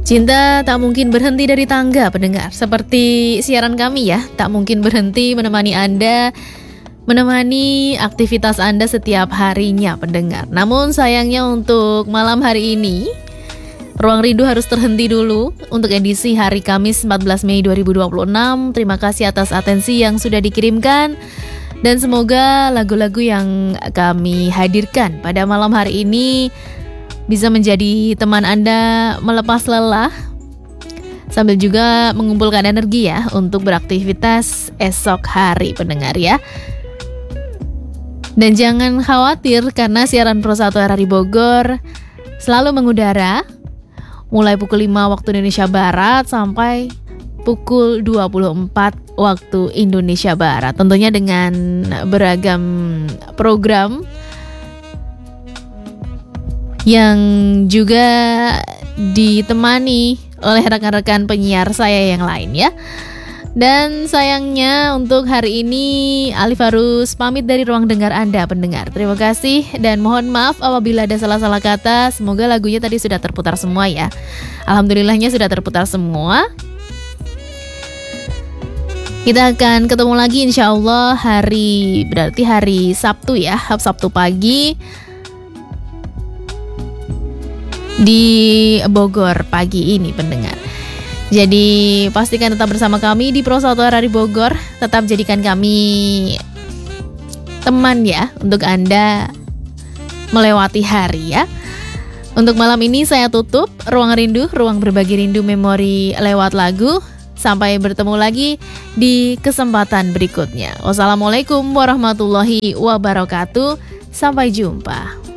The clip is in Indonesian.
Cinta tak mungkin berhenti dari tangga, pendengar. Seperti siaran kami ya, tak mungkin berhenti menemani Anda, menemani aktivitas Anda setiap harinya, pendengar. Namun sayangnya untuk malam hari ini, Ruang Rindu harus terhenti dulu untuk edisi hari Kamis 14 Mei 2026. Terima kasih atas atensi yang sudah dikirimkan. Dan semoga lagu-lagu yang kami hadirkan pada malam hari ini bisa menjadi teman Anda melepas lelah, sambil juga mengumpulkan energi ya untuk beraktivitas esok hari, pendengar ya. Dan jangan khawatir karena siaran Pro 1 RRI Bogor selalu mengudara mulai pukul 5 waktu Indonesia Barat sampai pukul 24 waktu Indonesia Barat. Tentunya dengan beragam program yang juga ditemani oleh rekan-rekan penyiar saya yang lain ya. Dan sayangnya untuk hari ini Alif harus pamit dari ruang dengar Anda, pendengar. Terima kasih dan mohon maaf apabila ada salah-salah kata. Semoga lagunya tadi sudah terputar semua ya. Alhamdulillahnya sudah terputar semua. Kita akan ketemu lagi insya Allah berarti hari Sabtu ya, Sabtu pagi di Bogor pagi ini, pendengar. Jadi pastikan tetap bersama kami di Pro 1 RRI Bogor. Tetap jadikan kami teman ya untuk Anda melewati hari ya. Untuk malam ini saya tutup Ruang Rindu, ruang berbagi rindu memori lewat lagu. Sampai bertemu lagi di kesempatan berikutnya. Wassalamualaikum warahmatullahi wabarakatuh. Sampai jumpa.